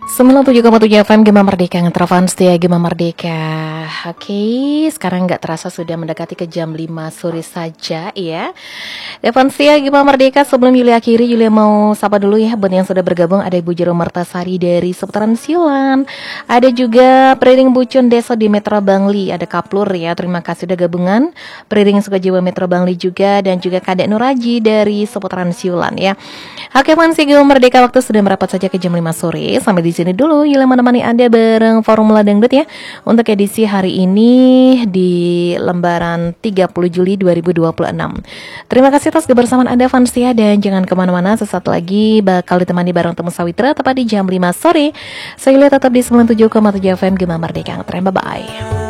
97,7 FM Gema Merdeka, ngetrafan setia Gema Merdeka. Oke, sekarang nggak terasa sudah mendekati ke jam 5 sore saja ya. Devan setia Gema Merdeka, sebelum Yuli akhiri, Yuli mau sapa dulu ya buat yang sudah bergabung. Ada Ibu Jero Martasari dari seputaran Siulan. Ada juga Periring Bucun Desa di Metro Bangli. Ada Kaplur ya, terima kasih udah gabungan. Periring Sukajiwa Metro Bangli juga. Dan juga Kadek Nuraji dari seputaran Siulan ya. Oke, fans Gema Merdeka, waktu sudah merapat saja ke jam 5 sore. Sampai di sini dulu Yuli menemani Anda bareng Formula Dangdut ya. Untuk edisi hari ini di lembaran 30 Juli 2026. Terima kasih atas kebersamaan Anda fans ya. Dan jangan kemana-mana, sesaat lagi bakal ditemani bareng Temu Sawitra tepat di jam 5 sore. Saya lihat tetap di 97,7 FM Gema Merdeka. Bye-bye.